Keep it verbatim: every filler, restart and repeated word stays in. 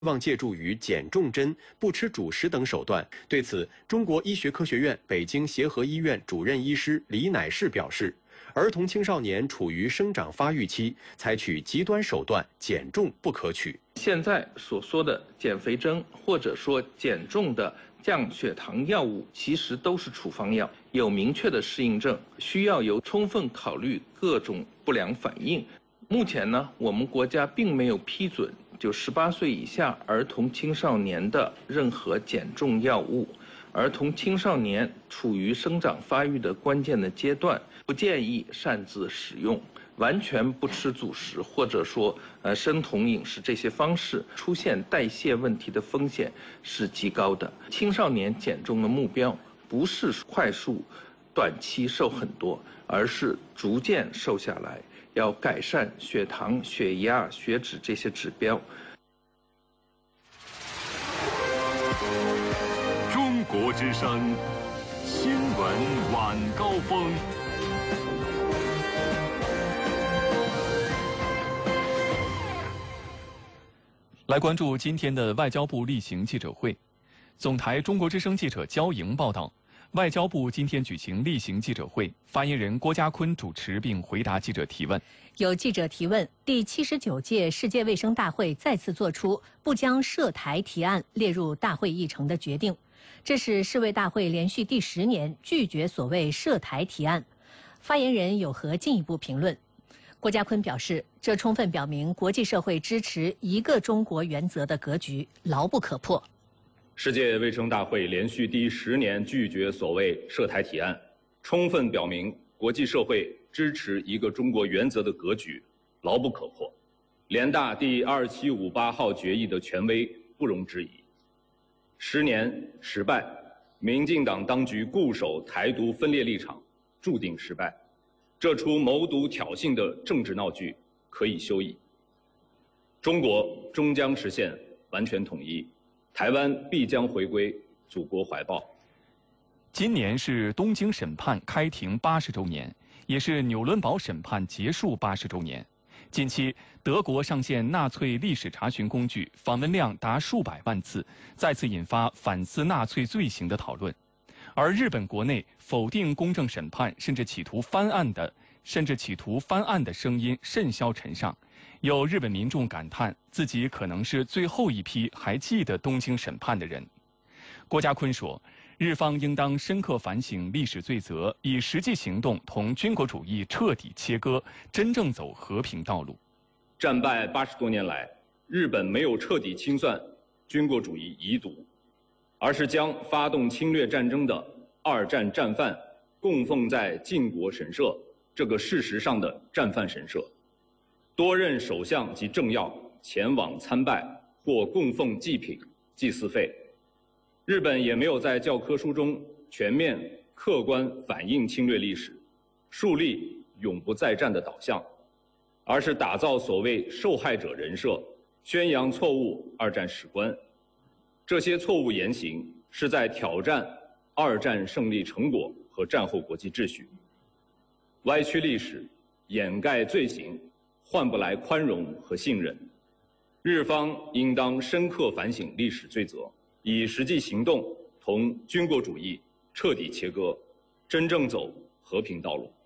望借助于减重针、不吃主食等手段。对此，中国医学科学院北京协和医院主任医师李乃士表示，儿童青少年处于生长发育期，采取极端手段减重不可取。 现在所说的减肥针，或者说减重的降血糖药物，其实都是处方药，有明确的适应症，需要有充分考虑各种不良反应。目前呢，我们国家并没有批准就十八岁以下儿童青少年的任何减重药物。儿童青少年处于生长发育的关键的阶段，不建议擅自使用。完全不吃主食或者说呃生酮饮食这些方式，出现代谢问题的风险是极高的。青少年减重的目标不是快速、短期瘦很多，而是逐渐瘦下来，要改善血糖、血压、血脂这些指标。 中国之声新闻晚高峰。 来关注今天的外交部例行记者会。总台中国之声记者焦莹报道，外交部今天举行例行记者会，发言人郭家坤主持并回答记者提问。 有记者提问，第七十九届世界卫生大会再次作出不将涉台提案列入大会议程的决定，这是世卫大会连续第十年拒绝所谓涉台提案。发言人有何进一步评论？郭家坤表示，这充分表明国际社会支持一个中国原则的格局牢不可破。 世界卫生大会连续第十年拒绝所谓涉台提案，充分表明国际社会支持一个中国原则的格局牢不可破。联大第二七五八号决议的权威不容置疑。十年失败，民进党当局固守台独分裂立场，注定失败。这出谋独挑衅的政治闹剧可以休矣。中国终将实现完全统一，台湾必将回归祖国怀抱。 今年是东京审判开庭八十周年，也是纽伦堡审判结束八十周年。近期，德国上线纳粹历史查询工具，访问量达数百万次，再次引发反思纳粹罪行的讨论。而日本国内否定公正审判，甚至企图翻案的，甚至企图翻案的声音甚嚣尘上。有日本民众感叹，自己可能是最后一批还记得东京审判的人。郭家坤说，日方应当深刻反省历史罪责，以实际行动同军国主义彻底切割，真正走和平道路。 战败八十多年来，日本没有彻底清算军国主义遗毒，而是将发动侵略战争的二战战犯供奉在靖国神社这个事实上的战犯神社。多任首相及政要前往参拜或供奉祭品、祭祀费。日本也没有在教科书中全面客观反映侵略历史，树立永不再战的导向，而是打造所谓受害者人设，宣扬错误二战史观。这些错误言行是在挑战二战胜利成果和战后国际秩序，歪曲历史，掩盖罪行，换不来宽容和信任。日方应当深刻反省历史罪责，以实际行动同军国主义彻底切割，真正走和平道路。